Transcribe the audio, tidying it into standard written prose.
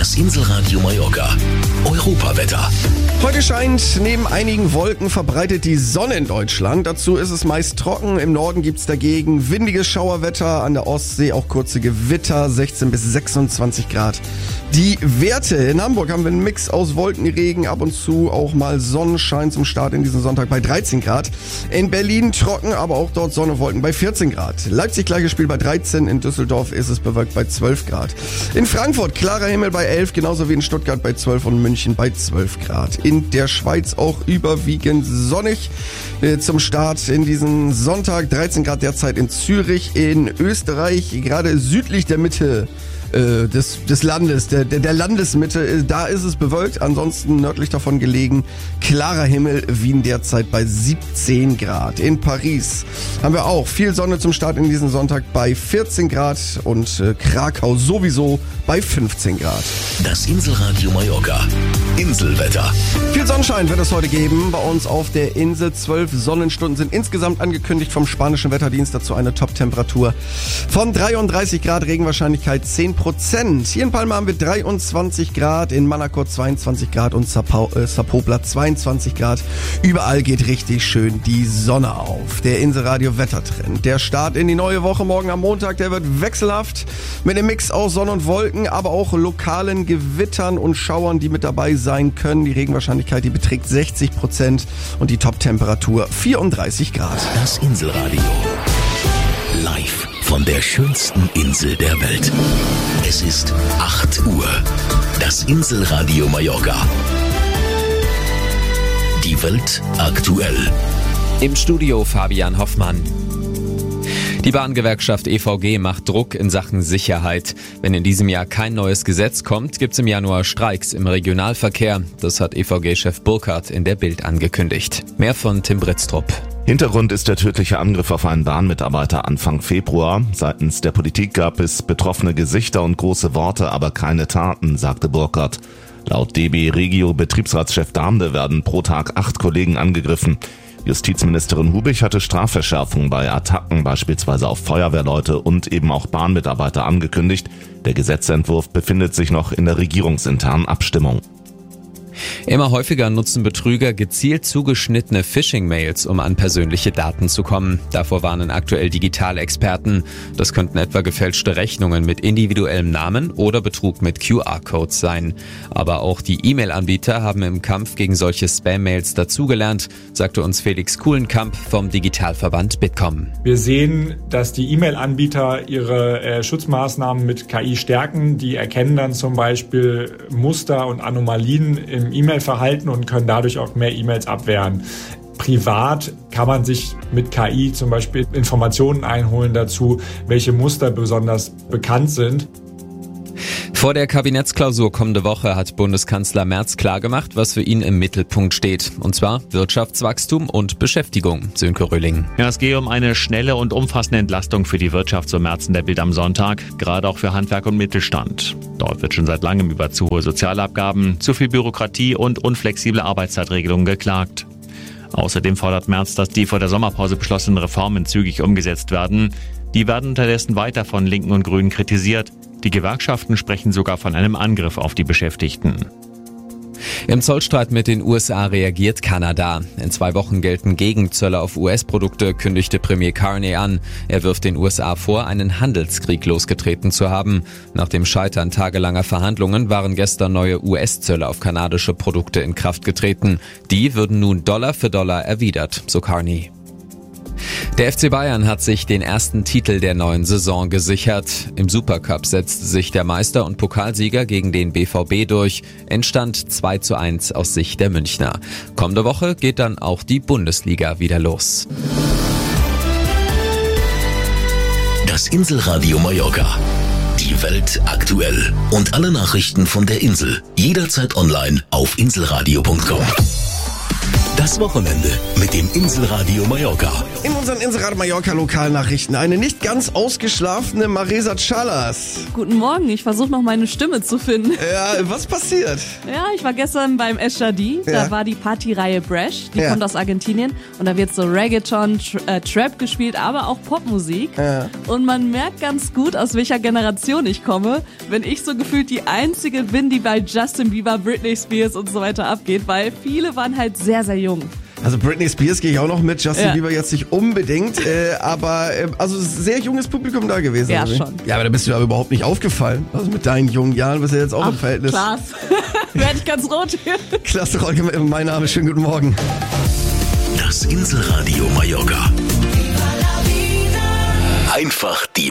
Das Inselradio Mallorca. Europawetter. Heute scheint neben einigen Wolken verbreitet die Sonne in Deutschland. Dazu ist es meist trocken. Im Norden gibt's dagegen windiges Schauerwetter. An der Ostsee auch kurze Gewitter, 16 bis 26 Grad. Die Werte in Hamburg haben wir einen Mix aus Wolkenregen, ab und zu auch mal Sonnenschein zum Start in diesem Sonntag bei 13 Grad. In Berlin trocken, aber auch dort Sonne, Wolken bei 14 Grad. Leipzig gleiches Spiel bei 13, in Düsseldorf ist es bewölkt bei 12 Grad. In Frankfurt klarer Himmel bei 11, genauso wie in Stuttgart bei 12 und München bei 12 Grad. In der Schweiz auch überwiegend sonnig zum Start in diesen Sonntag. 13 Grad derzeit in Zürich, in Österreich, gerade südlich der Mitte des Landes, der Landesmitte, da ist es bewölkt, ansonsten nördlich davon gelegen, klarer Himmel, Wien derzeit bei 17 Grad. In Paris haben wir auch viel Sonne zum Start in diesen Sonntag bei 14 Grad und Krakau sowieso bei 15 Grad. Das Inselradio Mallorca. Inselwetter. Viel Sonnenschein wird es heute geben bei uns auf der Insel. 12 Sonnenstunden sind insgesamt angekündigt vom spanischen Wetterdienst. Dazu eine Top-Temperatur von 33 Grad, Regenwahrscheinlichkeit 10%. Hier in Palma haben wir 23 Grad, in Manacor 22 Grad und Sapopla 22 Grad. Überall geht richtig schön die Sonne auf. Der Inselradio Wettertrend. Der Start in die neue Woche morgen am Montag, der wird wechselhaft mit einem Mix aus Sonne und Wolken, aber auch lokalen Gewittern und Schauern, die mit dabei sein können. Die Regenwahrscheinlichkeit, die beträgt 60% und die Top-Temperatur 34 Grad. Das Inselradio. Live von der schönsten Insel der Welt. Es ist 8 Uhr. Das Inselradio Mallorca. Die Welt aktuell. Im Studio Fabian Hoffmann. Die Bahngewerkschaft EVG macht Druck in Sachen Sicherheit. Wenn in diesem Jahr kein neues Gesetz kommt, gibt's im Januar Streiks im Regionalverkehr. Das hat EVG-Chef Burkhardt in der Bild angekündigt. Mehr von Tim Britztrup. Hintergrund ist der tödliche Angriff auf einen Bahnmitarbeiter Anfang Februar. Seitens der Politik gab es betroffene Gesichter und große Worte, aber keine Taten, sagte Burkhardt. Laut DB Regio Betriebsratschef Damde werden pro Tag 8 Kollegen angegriffen. Justizministerin Hubich hatte Strafverschärfungen bei Attacken, beispielsweise auf Feuerwehrleute und eben auch Bahnmitarbeiter angekündigt. Der Gesetzentwurf befindet sich noch in der regierungsinternen Abstimmung. Immer häufiger nutzen Betrüger gezielt zugeschnittene Phishing-Mails, um an persönliche Daten zu kommen. Davor warnen aktuell Digitalexperten. Das könnten etwa gefälschte Rechnungen mit individuellem Namen oder Betrug mit QR-Codes sein. Aber auch die E-Mail-Anbieter haben im Kampf gegen solche Spam-Mails dazugelernt, sagte uns Felix Kuhlenkamp vom Digitalverband Bitkom. Wir sehen, dass die E-Mail-Anbieter ihre Schutzmaßnahmen mit KI stärken. Die erkennen dann zum Beispiel Muster und Anomalien im E-Mail-Verhalten und können dadurch auch mehr E-Mails abwehren. Privat kann man sich mit KI zum Beispiel Informationen einholen dazu, welche Muster besonders bekannt sind. Vor der Kabinettsklausur kommende Woche hat Bundeskanzler Merz klargemacht, was für ihn im Mittelpunkt steht. Und zwar Wirtschaftswachstum und Beschäftigung. Sönke Röhling. Ja, es gehe um eine schnelle und umfassende Entlastung für die Wirtschaft, so Merz in der Bild am Sonntag, gerade auch für Handwerk und Mittelstand. Dort wird schon seit langem über zu hohe Sozialabgaben, zu viel Bürokratie und unflexible Arbeitszeitregelungen geklagt. Außerdem fordert Merz, dass die vor der Sommerpause beschlossenen Reformen zügig umgesetzt werden. Die werden unterdessen weiter von Linken und Grünen kritisiert. Die Gewerkschaften sprechen sogar von einem Angriff auf die Beschäftigten. Im Zollstreit mit den USA reagiert Kanada. In 2 Wochen gelten Gegenzölle auf US-Produkte, kündigte Premier Carney an. Er wirft den USA vor, einen Handelskrieg losgetreten zu haben. Nach dem Scheitern tagelanger Verhandlungen waren gestern neue US-Zölle auf kanadische Produkte in Kraft getreten. Die würden nun Dollar für Dollar erwidert, so Carney. Der FC Bayern hat sich den ersten Titel der neuen Saison gesichert. Im Supercup setzte sich der Meister und Pokalsieger gegen den BVB durch. Endstand 2:1 aus Sicht der Münchner. Kommende Woche geht dann auch die Bundesliga wieder los. Das Inselradio Mallorca. Die Welt aktuell. Und alle Nachrichten von der Insel. Jederzeit online auf inselradio.com. Das Wochenende mit dem Inselradio Mallorca. In unseren Inselradio Mallorca Lokalnachrichten eine nicht ganz ausgeschlafene Marisa Chalas. Guten Morgen, ich versuche noch meine Stimme zu finden. Ja, was passiert? Ja, ich war gestern beim Eshadi, da war die Partyreihe Brash, die kommt aus Argentinien und da wird so Reggaeton, Trap gespielt, aber auch Popmusik. Ja. Und man merkt ganz gut, aus welcher Generation ich komme, wenn ich so gefühlt die Einzige bin, die bei Justin Bieber, Britney Spears und so weiter abgeht, weil viele waren halt sehr, sehr jung. Also Britney Spears gehe ich auch noch mit, Justin Bieber jetzt nicht unbedingt, aber also sehr junges Publikum da gewesen. Ja, schon. Ja, aber da bist du aber überhaupt nicht aufgefallen. Also mit deinen jungen Jahren bist du jetzt auch im Verhältnis. Klaas, werde ich ganz rot hier. Klasse, Rolke, mein Name, schönen guten Morgen. Das Inselradio Mallorca. Einfach die